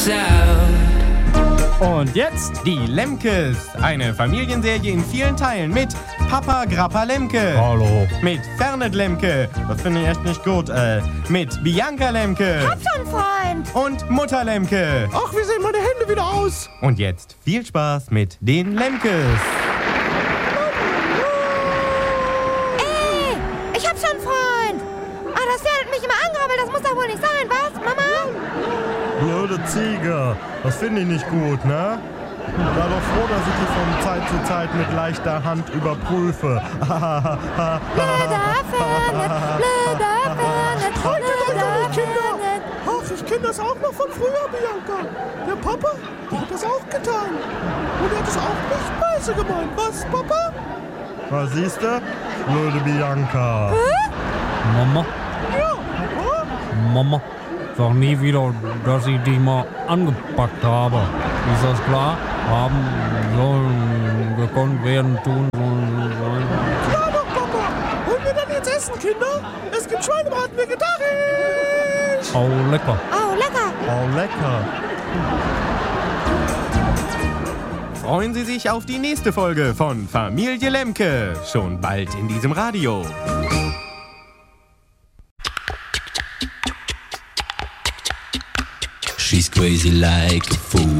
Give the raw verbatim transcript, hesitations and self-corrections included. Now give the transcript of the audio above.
Und jetzt die Lemkes. Eine Familienserie in vielen Teilen mit Papa Grappa Lemke. Hallo. Mit Fernet Lemke. Das finde ich echt nicht gut. Äh, mit Bianca Lemke. Hab schon, Freund. Und Mutter Lemke. Ach, wie sehen meine Hände wieder aus? Und jetzt viel Spaß mit den Lemkes. Ey, ich hab schon, Freund. Ah, das Pferd hat mich immer angebrabbelt. Das muss doch wohl nicht sein, was, Mama? Blöde Ziege. Das finde ich nicht gut, ne? Sei doch froh, dass ich die von Zeit zu Zeit mit leichter Hand überprüfe. Blöder Fernet, blöder Fernet, blöder Fernet. Ach, ich kenne das auch noch von früher, Bianca. Der Papa, der hat das auch getan. Und er hat es auch nicht böse gemeint. Was, Papa? Was siehst du? Blöde Bianca. Hä? Mama, Ja, Papa? Mama, sag nie wieder, dass ich dich mal angepackt habe. Ist das klar? Haben sollen, gekonnt werden, tun sollen, sollen. Klar doch, Papa. Holen wir dann jetzt Essen, Kinder? Es gibt Schweinebraten vegetarisch. Oh, lecker. Oh, lecker. Oh, lecker. Freuen Sie sich auf die nächste Folge von Familie Lemke. Schon bald in diesem Radio. She's crazy like a fool.